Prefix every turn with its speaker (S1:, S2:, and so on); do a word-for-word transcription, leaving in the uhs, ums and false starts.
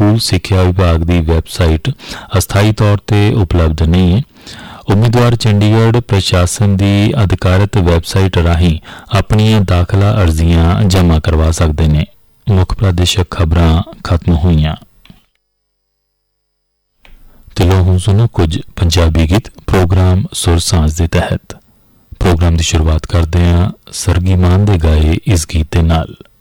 S1: School ਸਿੱਖਿਆ ਵਿਭਾਗ ਦੀ website ਅਸਥਾਈ ਤੌਰ 'ਤੇ ਉਪਲਬਧ ਨਹੀਂ ਹੈ। ਉਮੀਦਵਾਰ ਚੰਡੀਗੜ੍ਹ ਪ੍ਰਸ਼ਾਸਨ ਦੀ ਅਧਿਕਾਰਤ ਵੈਬਸਾਈਟ ਰਾਹੀਂ ਆਪਣੀਆਂ ਦਾਖਲਾ ਅਰਜ਼ੀਆਂ ਜਮ੍ਹਾਂ ਕਰਵਾ ਸਕਦੇ ਨੇ। ਮੁੱਖ ਪ੍ਰਾਦੇਸ਼ਿਕ ਖਬਰਾਂ ਖਤਮ ਹੋਈਆਂ ਤੇ ਲੋ ਹੁਣ ਸੁਣੋ ਕੁਝ ਪੰਜਾਬੀ ਗੀਤ ਪ੍ਰੋਗਰਾਮ ਸੁਰ ਸਾਂਝ ਦੇ ਤਹਿਤ। ਪ੍ਰੋਗਰਾਮ ਦੀ ਸ਼ੁਰੂਆਤ ਕਰਦੇ ਹਾਂ ਸਰਗੀ ਮਾਨ ਦੇ ਗਾਏ ਇਸ ਗੀਤ ਦੇ ਨਾਲ।